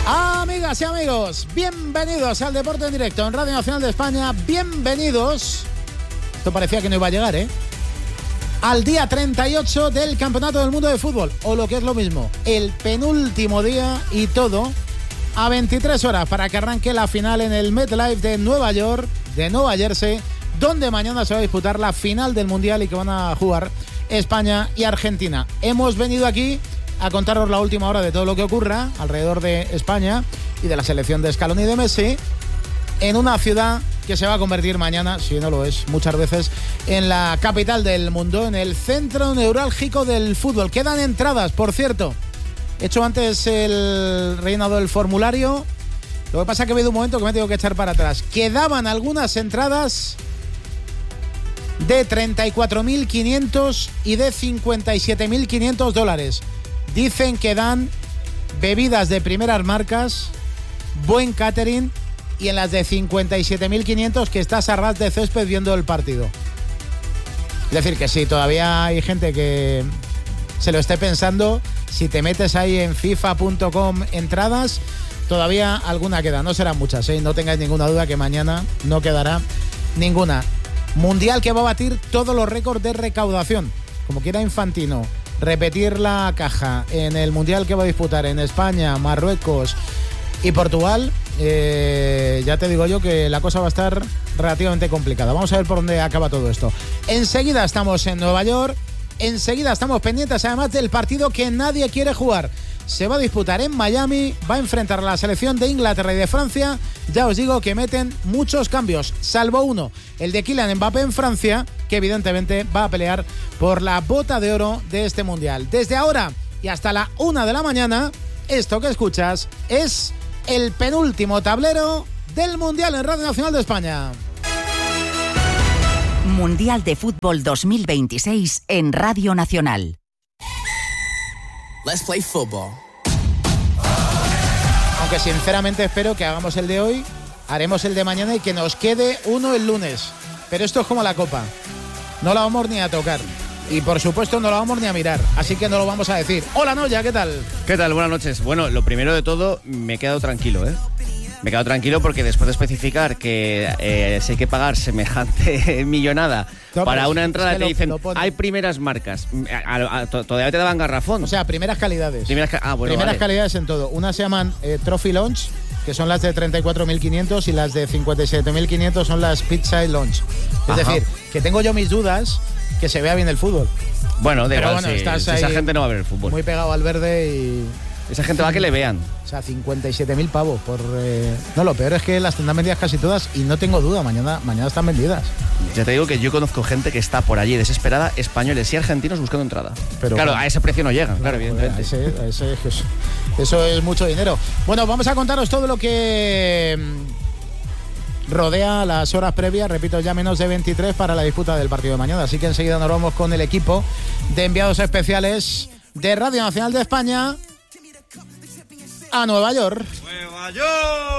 Amigas y amigos, bienvenidos al Deporte en Directo en Radio Nacional de España. Bienvenidos. Esto parecía que no iba a llegar, al día 38 del Campeonato del Mundo de Fútbol, o lo que es lo mismo, el penúltimo día y todo a 23 horas para que arranque la final en el MetLife de Nueva York, de Nueva Jersey, donde mañana se va a disputar la final del Mundial y que van a jugar España y Argentina. Hemos venido aquí a contaros la última hora de todo lo que ocurra alrededor de España y de la selección de Scaloni y de Messi en una ciudad que se va a convertir mañana, si no lo es muchas veces, en la capital del mundo, en el centro neurálgico del fútbol. Quedan entradas, por cierto. He hecho antes el rellenado del formulario. Lo que pasa es que ha habido un momento que me tengo que echar para atrás. Quedaban algunas entradas de 34.500 y de 57.500 dólares. Dicen que dan bebidas de primeras marcas, buen catering, y en las de 57.500 que estás a ras de césped viendo el partido. Es decir, que sí, todavía hay gente que se lo esté pensando. Si te metes ahí en FIFA.com entradas, todavía alguna queda. No serán muchas, no tengáis ninguna duda que mañana no quedará ninguna. Mundial que va a batir todos los récords de recaudación. Como quiera Infantino repetir la caja en el Mundial que va a disputar en España, Marruecos y Portugal, ya te digo yo que la cosa va a estar relativamente complicada. Vamos a ver por dónde acaba todo esto. Enseguida estamos en Nueva York, enseguida estamos pendientes además del partido que nadie quiere jugar. Se va a disputar en Miami, va a enfrentar a la selección de Inglaterra y de Francia. Ya os digo que meten muchos cambios, salvo uno, el de Kylian Mbappé en Francia, que evidentemente va a pelear por la bota de oro de este Mundial. Desde ahora y hasta la 1 de la mañana, esto que escuchas es el penúltimo tablero del Mundial en Radio Nacional de España. Mundial de Fútbol 2026 en Radio Nacional. Let's play football. Aunque sinceramente espero que hagamos el de hoy, haremos el de mañana y que nos quede uno el lunes. Pero esto es como la Copa. No la vamos ni a tocar. Y por supuesto no la vamos ni a mirar. Así que no lo vamos a decir. Hola Noya, ¿qué tal? ¿Qué tal? Buenas noches. Bueno, lo primero de todo, me he quedado tranquilo, Me he quedado tranquilo porque después de especificar que si hay que pagar semejante millonada para una entrada, te dicen, hay primeras marcas. Todavía te daban garrafón. O sea, primeras calidades. Bueno, primeras calidades en todo. Unas se llaman Trophy Launch, que son las de 34.500, y las de 57.500 son las Pizza Launch. Es decir, que tengo yo mis dudas que se vea bien el fútbol. Bueno, pero bueno, estás ahí, esa gente no va a ver el fútbol. Muy pegado al verde y... Esa gente va a que le vean. O sea, 57.000 pavos por... No, lo peor es que las tendrán vendidas casi todas y no tengo duda, mañana están vendidas. Ya te digo que yo conozco gente que está por allí desesperada, españoles y argentinos buscando entrada. Pero claro, a ese precio no llegan, claro, evidentemente. Eso es mucho dinero. Bueno, vamos a contaros todo lo que rodea las horas previas, repito, ya menos de 23 para la disputa del partido de mañana. Así que enseguida nos vamos con el equipo de enviados especiales de Radio Nacional de España a Nueva York. ¡Nueva York!